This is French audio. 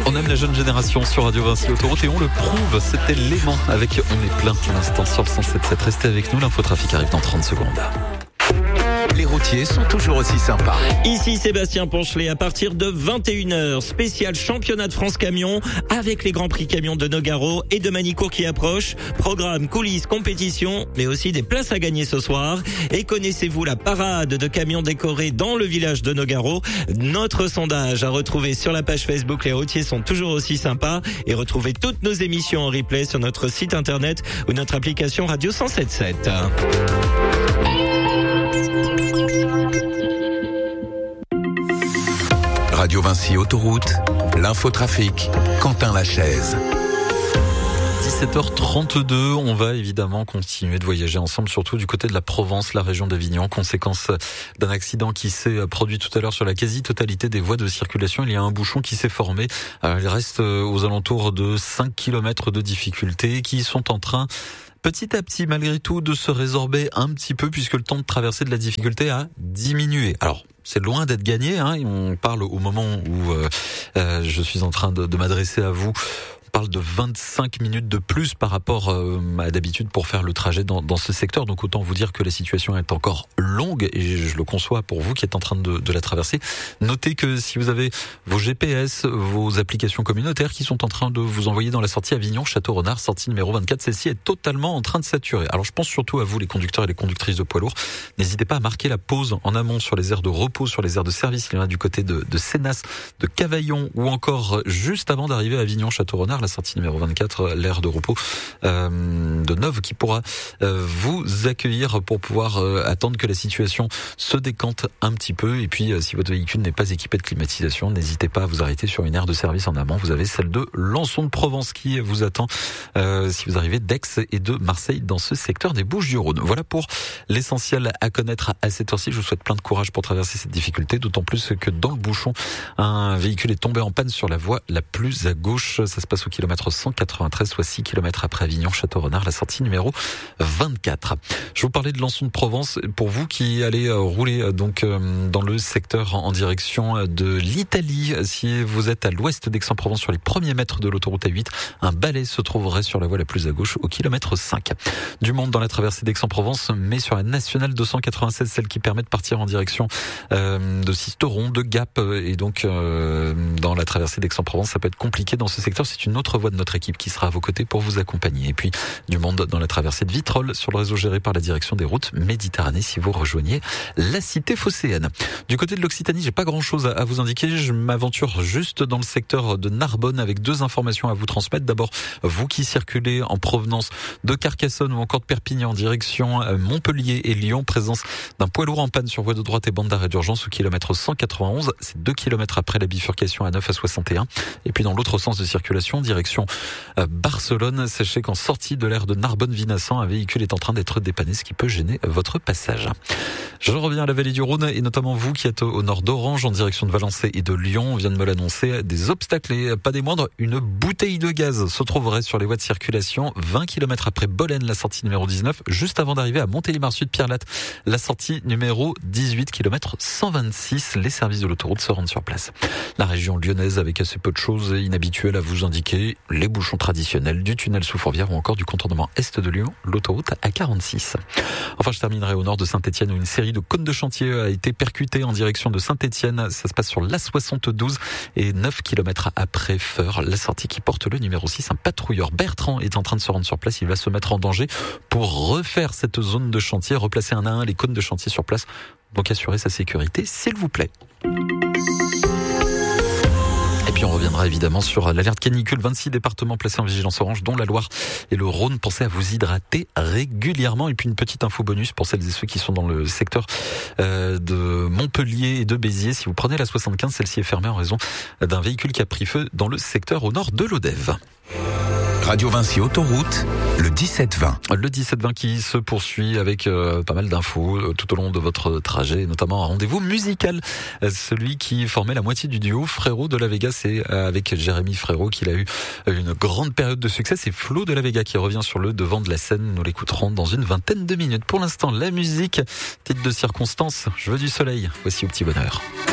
On aime la jeune génération sur Radio Vinci Autoroute et on le prouve. C'était Léman avec On est plein pour l'instant sur le 107.7. Restez avec nous, l'infotrafic arrive dans 30 secondes. Les routiers sont toujours aussi sympas. Ici Sébastien Ponchelet, à partir de 21h, spécial championnat de France camion avec les grands prix camions de Nogaro et de Manicourt qui approchent. Programme, coulisses, compétition, mais aussi des places à gagner ce soir. Et connaissez-vous la parade de camions décorés dans le village de Nogaro? Notre sondage à retrouver sur la page Facebook Les routiers sont toujours aussi sympas, et retrouvez toutes nos émissions en replay sur notre site internet ou notre application Radio 107.7. Radio Vinci Autoroute, l'infotrafic, Quentin Lachaise. 17h32, on va évidemment continuer de voyager ensemble, surtout du côté de la Provence, la région d'Avignon, conséquence d'un accident qui s'est produit tout à l'heure sur la quasi-totalité des voies de circulation. Il y a un bouchon qui s'est formé. Il reste aux alentours de 5 km de difficultés qui sont en train, petit à petit, malgré tout, de se résorber un petit peu puisque le temps de traversée de la difficulté a diminué. Alors, c'est loin d'être gagné, hein. On parle au moment où je suis en train de m'adresser à vous. On parle de 25 minutes de plus par rapport à d'habitude pour faire le trajet dans ce secteur. Donc autant vous dire que la situation est encore longue et je le conçois pour vous qui êtes en train de la traverser. Notez que si vous avez vos GPS, vos applications communautaires qui sont en train de vous envoyer dans la sortie Avignon-Château-Renard, sortie numéro 24, celle-ci est totalement en train de saturer. Alors je pense surtout à vous les conducteurs et les conductrices de poids lourds. N'hésitez pas à marquer la pause en amont sur les aires de repos, sur les aires de service. Il y en a du côté de Sénas, de Cavaillon ou encore juste avant d'arriver à Avignon-Château-Renard, la sortie numéro 24, l'aire de repos de Neuve qui pourra vous accueillir pour pouvoir attendre que la situation se décante un petit peu. Et puis si votre véhicule n'est pas équipé de climatisation, n'hésitez pas à vous arrêter sur une aire de service en amont. Vous avez celle de Lançon de Provence qui vous attend si vous arrivez d'Aix et de Marseille dans ce secteur des Bouches-du-Rhône. Voilà pour l'essentiel à connaître à cette heure-ci. Je vous souhaite plein de courage pour traverser cette difficulté, d'autant plus que dans le bouchon, un véhicule est tombé en panne sur la voie la plus à gauche. Ça se passe au kilomètre 193, soit 6 km après Avignon-Château-Renard, la sortie numéro 24. Je vous parlais de Lançon de Provence. Pour vous qui allez rouler donc dans le secteur en direction de l'Italie, si vous êtes à l'ouest d'Aix-en-Provence sur les premiers mètres de l'autoroute A8, un balai se trouverait sur la voie la plus à gauche au kilomètre 5. Du monde dans la traversée d'Aix-en-Provence, mais sur la nationale 296, celle qui permet de partir en direction de Sisteron, de Gap, et donc dans la traversée d'Aix-en-Provence, ça peut être compliqué dans ce secteur. C'est une autre voie de notre équipe qui sera à vos côtés pour vous accompagner. Et puis du monde dans la traversée de Vitrolles sur le réseau géré par la direction des routes Méditerranée si vous rejoignez la cité phocéenne. Du côté de l'Occitanie, j'ai pas grand chose à vous indiquer. Je m'aventure juste dans le secteur de Narbonne avec deux informations à vous transmettre. D'abord, vous qui circulez en provenance de Carcassonne ou encore de Perpignan en direction Montpellier et Lyon, présence d'un poids lourd en panne sur voie de droite et bande d'arrêt d'urgence au kilomètre 191. C'est 2 km après la bifurcation à 9 à 61. Et puis dans l'autre sens de circulation, direction Barcelone, sachez qu'en sortie de l'aire de Narbonne-Vinassan, un véhicule est en train d'être dépanné, ce qui peut gêner votre passage. Je reviens à la vallée du Rhône et notamment vous qui êtes au nord d'Orange en direction de Valençay et de Lyon. On vient de me l'annoncer, des obstacles et pas des moindres, une bouteille de gaz se trouverait sur les voies de circulation 20 km après Bolène, la sortie numéro 19, juste avant d'arriver à Montélimar-Sud, Pierre-Latte, la sortie numéro 18, km 126. Les services de l'autoroute se rendent sur place. La région lyonnaise avec assez peu de choses inhabituelles à vous indiquer, les bouchons traditionnels du tunnel sous Fourvière ou encore du contournement est de Lyon, l'autoroute A46. Enfin, je terminerai au nord de Saint-Étienne où une série de cônes de chantier a été percutée en direction de Saint-Étienne. Ça se passe sur l'A72 et 9 km après Feur, la sortie qui porte le numéro 6. Un patrouilleur Bertrand est en train de se rendre sur place. Il va se mettre en danger pour refaire cette zone de chantier, replacer un à un les cônes de chantier sur place. Donc assurez sa sécurité, s'il vous plaît. Et puis on reviendra évidemment sur l'alerte canicule. 26 départements placés en vigilance orange, dont la Loire et le Rhône. Pensez à vous hydrater régulièrement. Et puis une petite info bonus pour celles et ceux qui sont dans le secteur de Montpellier et de Béziers. Si vous prenez la 75, celle-ci est fermée en raison d'un véhicule qui a pris feu dans le secteur au nord de l'Odève. Radio Vinci Autoroute, le 17-20. Le 17-20 qui se poursuit avec pas mal d'infos tout au long de votre trajet, notamment un rendez-vous musical. Celui qui formait la moitié du duo Frérot de la Vega, c'est avec Jérémy Frérot qu'il a eu une grande période de succès. C'est Flo de la Vega qui revient sur le devant de la scène. Nous l'écouterons dans une vingtaine de minutes. Pour l'instant, la musique, titre de circonstance, je veux du soleil. Voici Au Petit Bonheur.